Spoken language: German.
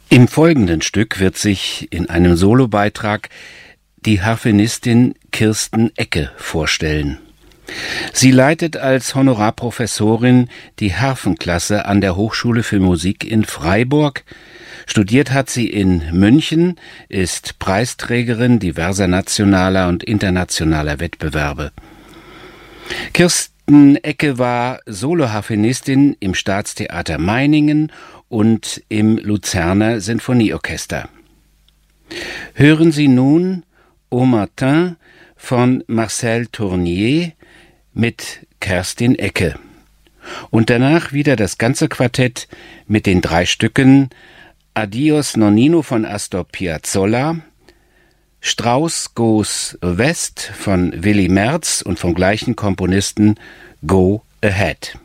Im folgenden Stück wird sich in einem Solobeitrag die Harfenistin Kirsten Ecke vorstellen. Sie leitet als Honorarprofessorin die Harfenklasse an der Hochschule für Musik in Freiburg. Studiert hat sie in München, ist Preisträgerin diverser nationaler und internationaler Wettbewerbe. Kirsten Ecke war Soloharfenistin im Staatstheater Meiningen und im Luzerner Sinfonieorchester. Hören Sie nun Au Matin von Marcel Tournier mit Kerstin Ecke. Und danach wieder das ganze Quartett mit den 3 Stücken Adios Nonnino von Astor Piazzolla, Strauss Goes West von Willy Merz und vom gleichen Komponisten Go Ahead.